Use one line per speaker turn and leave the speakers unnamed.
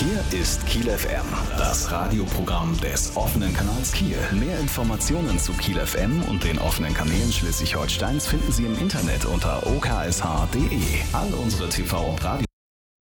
Hier ist Kiel FM, das Radioprogramm des offenen Kanals Kiel. Mehr Informationen zu Kiel FM und den offenen Kanälen Schleswig-Holsteins finden Sie im Internet unter oksh.de. All unsere TV- und Radio